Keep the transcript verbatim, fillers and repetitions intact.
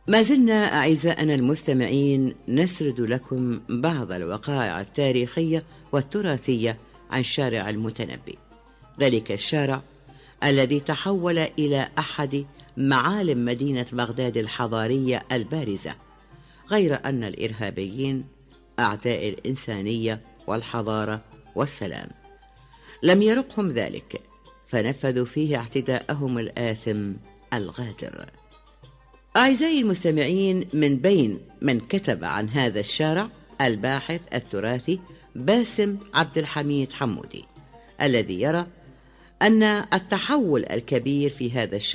ما زلنا أعزائنا المستمعين نسرد لكم بعض الوقائع التاريخية والتراثية عن شارع المتنبي، ذلك الشارع الذي تحول إلى أحد معالم مدينة بغداد الحضارية البارزة، غير أن الإرهابيين أعداء الإنسانية والحضارة والسلام لم يرقهم ذلك، فنفذوا فيه اعتداءهم الآثم الغادر. أعزائي المستمعين، من بين من كتب عن هذا الشارع الباحث التراثي باسم عبد الحميد حمودي، الذي يرى أن التحول الكبير في هذا الشارع